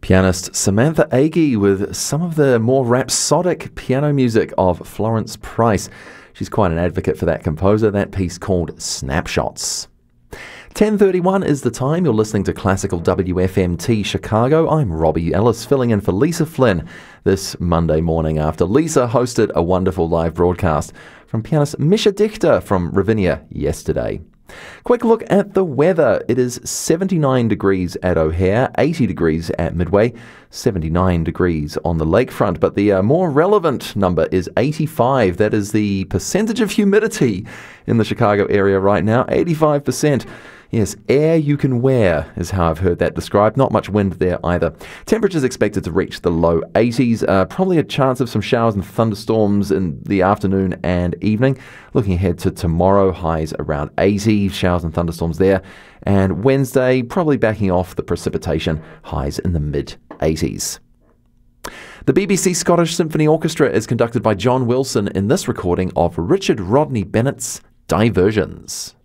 Pianist Samantha Agee with some of the more rhapsodic piano music of Florence Price. She's quite an advocate for that composer, that piece called Snapshots. 10:31 is the time. You're listening to Classical WFMT Chicago. I'm Robbie Ellis, filling in for Lisa Flynn this Monday morning after Lisa hosted a wonderful live broadcast from pianist Misha Dichter from Ravinia yesterday. Quick look at the weather. It is 79 degrees at O'Hare, 80 degrees at Midway, 79 degrees on the lakefront. But the more relevant number is 85. That is the percentage of humidity in the Chicago area right now, 85%. Yes, air you can wear is how I've heard that described. Not much wind there either. Temperatures expected to reach the low 80s. Probably a chance of some showers and thunderstorms in the afternoon and evening. Looking ahead to tomorrow, highs around 80, showers and thunderstorms there. And Wednesday, probably backing off the precipitation, highs in the mid-80s. The BBC Scottish Symphony Orchestra is conducted by John Wilson in this recording of Richard Rodney Bennett's Diversions.